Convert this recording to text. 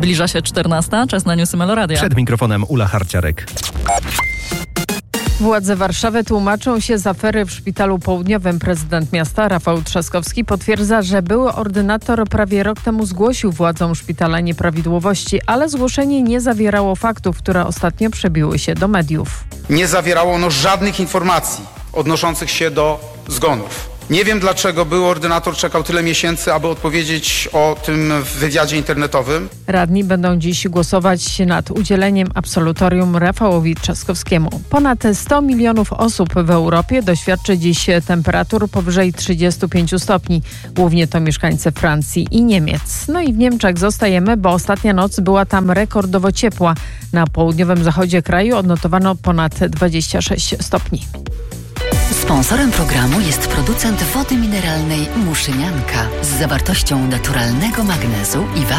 Zbliża się 14, czas na newsy Meloradia. Przed mikrofonem Ula Harciarek. Władze Warszawy tłumaczą się z afery w Szpitalu Południowym. Prezydent miasta Rafał Trzaskowski potwierdza, że były ordynator prawie rok temu zgłosił władzom szpitala nieprawidłowości, ale zgłoszenie nie zawierało faktów, które ostatnio przebiły się do mediów. Nie zawierało ono żadnych informacji odnoszących się do zgonów. Nie wiem, dlaczego były ordynator czekał tyle miesięcy, aby odpowiedzieć o tym w wywiadzie internetowym. Radni będą dziś głosować nad udzieleniem absolutorium Rafałowi Trzaskowskiemu. Ponad 100 milionów osób w Europie doświadczy dziś temperatur powyżej 35 stopni. Głównie to mieszkańcy Francji i Niemiec. No i w Niemczech zostajemy, bo ostatnia noc była tam rekordowo ciepła. Na południowym zachodzie kraju odnotowano ponad 26 stopni. Sponsorem programu jest producent wody mineralnej Muszynianka z zawartością naturalnego magnezu i